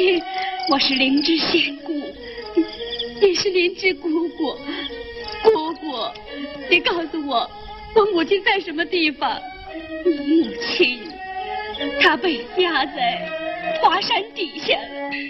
亲，我是灵芝仙姑，也是灵芝姑姑。姑姑，你告诉我，我母亲在什么地方？母亲，她被压在华山底下了。